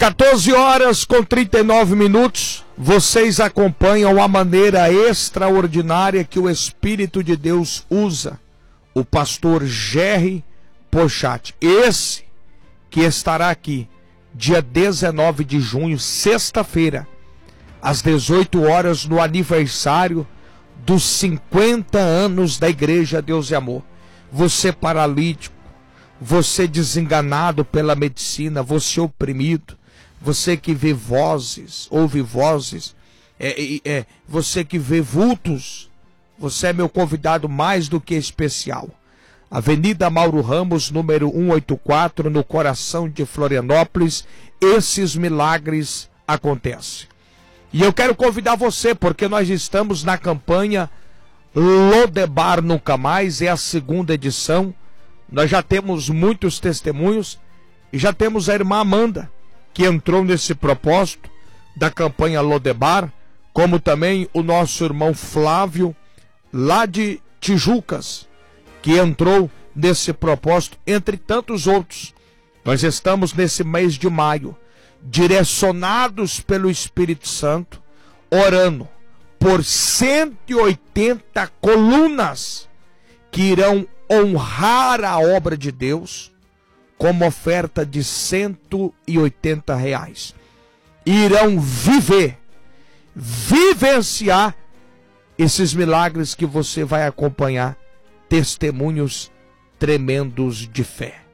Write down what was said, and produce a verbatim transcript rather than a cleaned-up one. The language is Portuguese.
quatorze horas com trinta e nove minutos, vocês acompanham a maneira extraordinária que o Espírito de Deus usa o pastor Gerry Pochat, esse que estará aqui dia dezenove de junho, sexta-feira, às dezoito horas, no aniversário dos cinquenta anos da Igreja Deus e Amor. Você paralítico, você desenganado pela medicina, você oprimido, você que vê vozes, ouve vozes, é, é, você que vê vultos, você é meu convidado mais do que especial. Avenida Mauro Ramos, número cento e oitenta e quatro, no coração de Florianópolis, esses milagres acontecem. E eu quero convidar você, porque nós estamos na campanha Lodebar Nunca Mais, é a segunda edição. Nós já temos muitos testemunhos e já temos a irmã Amanda, que entrou nesse propósito da campanha Lodebar, como também o nosso irmão Flávio, lá de Tijucas, que entrou nesse propósito, entre tantos outros. Nós estamos nesse mês de maio, direcionados pelo Espírito Santo, orando por cento e oitenta colunas que irão honrar a obra de Deus, como oferta de cento e oitenta reais. Irão viver, vivenciar esses milagres que você vai acompanhar, testemunhos tremendos de fé.